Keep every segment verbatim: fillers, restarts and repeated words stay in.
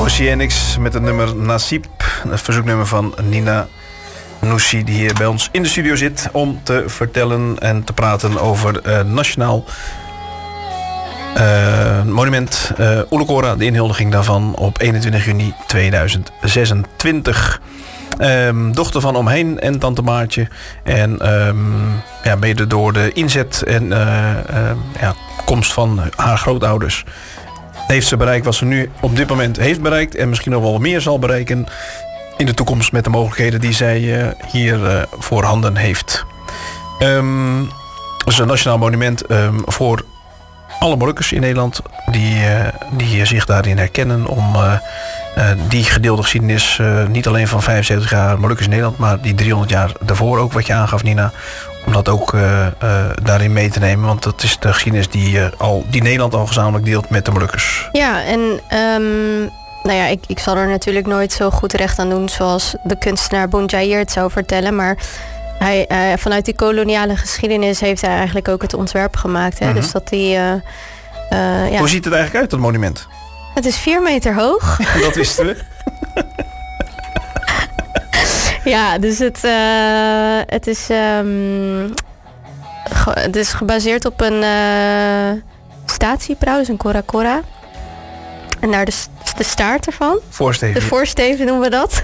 Oceanics met het nummer Nasib. Het verzoeknummer van Nina Noussi, die hier bij ons in de studio zit om te vertellen en te praten over uh, Nationaal uh, Monument uh, Oelekora. De inhuldiging daarvan op eenentwintig juni tweeduizend zesentwintig. Um, dochter van Omheen en tante Maartje. En um, ja, mede door de inzet en uh, uh, ja, komst van haar grootouders heeft ze bereikt wat ze nu op dit moment heeft bereikt. En misschien nog wel meer zal bereiken in de toekomst met de mogelijkheden die zij uh, hier uh, voorhanden heeft. Um, het is een nationaal monument um, voor alle Molukkers in Nederland die, uh, die zich daarin herkennen om uh, uh, die gedeelde geschiedenis, uh, niet alleen van vijfenzeventig jaar Molukkers in Nederland, maar die driehonderd jaar daarvoor ook, wat je aangaf, Nina, om dat ook uh, uh, daarin mee te nemen. Want dat is de geschiedenis die, uh, al, die Nederland al gezamenlijk deelt met de Molukkers. Ja, en um, nou ja, ik, ik zal er natuurlijk nooit zo goed recht aan doen zoals de kunstenaar Boun Jair het zou vertellen, maar Hij, uh, vanuit die koloniale geschiedenis heeft hij eigenlijk ook het ontwerp gemaakt. Hè? Mm-hmm. Dus dat die, uh, uh, ja. Hoe ziet het eigenlijk uit, dat monument? Het is vier meter hoog. Dat wisten we. Ja, dus het, uh, het, is, um, ge- het is gebaseerd op een uh, statieprauw, dus een kora-kora. En daar de, de staart ervan. Voorsteven. De voorsteven noemen we dat.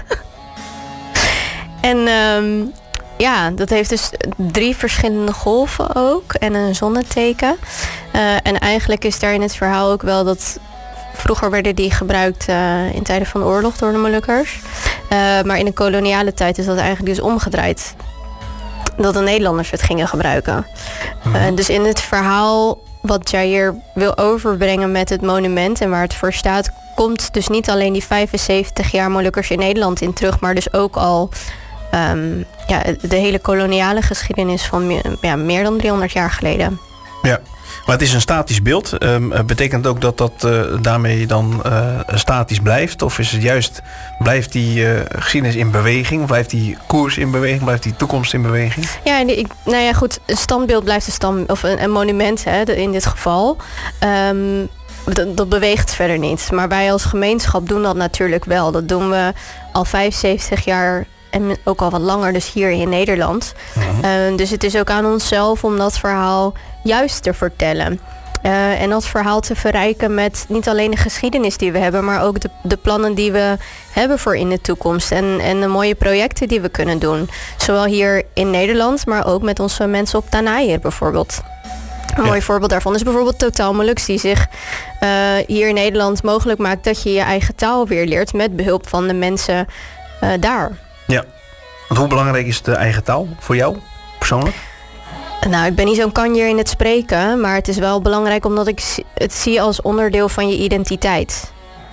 En Um, ja, dat heeft dus drie verschillende golven ook en een zonneteken. Uh, en eigenlijk is daar in het verhaal ook wel dat vroeger werden die gebruikt uh, in tijden van oorlog door de Molukkers. Uh, maar in de koloniale tijd is dat eigenlijk dus omgedraaid. Dat de Nederlanders het gingen gebruiken. Uh, dus in het verhaal wat Jair wil overbrengen met het monument en waar het voor staat, komt dus niet alleen die vijfenzeventig jaar Molukkers in Nederland in terug, maar dus ook al Um, ja, de hele koloniale geschiedenis van meer, ja, meer dan driehonderd jaar geleden. Ja, maar het is een statisch beeld. Um, betekent ook dat dat uh, daarmee dan uh, statisch blijft? Of is het juist, blijft die uh, geschiedenis in beweging? Blijft die koers in beweging? Blijft die toekomst in beweging? Ja, ik, nou ja, goed, een standbeeld blijft een stand, of een, een monument, hè, in dit geval. Um, dat, dat beweegt verder niet. Maar wij als gemeenschap doen dat natuurlijk wel. Dat doen we al vijfenzeventig jaar en ook al wat langer, dus hier in Nederland. Uh-huh. Uh, dus het is ook aan onszelf om dat verhaal juist te vertellen. Uh, en dat verhaal te verrijken met niet alleen de geschiedenis die we hebben, maar ook de, de plannen die we hebben voor in de toekomst. En, en de mooie projecten die we kunnen doen. Zowel hier in Nederland, maar ook met onze mensen op Tanaïr bijvoorbeeld. Een ja. mooi voorbeeld daarvan is bijvoorbeeld Totaal Molux, die zich uh, hier in Nederland mogelijk maakt dat je je eigen taal weer leert met behulp van de mensen uh, daar. Ja, want hoe belangrijk is de eigen taal voor jou persoonlijk? Nou, ik ben niet zo'n kanjer in het spreken, maar het is wel belangrijk omdat ik het zie als onderdeel van je identiteit.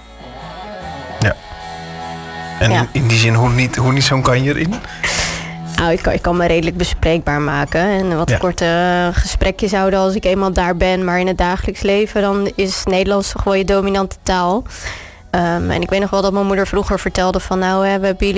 Ja. En ja. in die zin, hoe niet, hoe niet zo'n kanjer in? Nou, ik kan, ik kan me redelijk bespreekbaar maken en wat ja. korte gesprekjes houden als ik eenmaal daar ben. Maar in het dagelijks leven dan is Nederlands toch wel je dominante taal. Um, en ik weet nog wel dat mijn moeder vroeger vertelde van nou, hè, we hebben jullie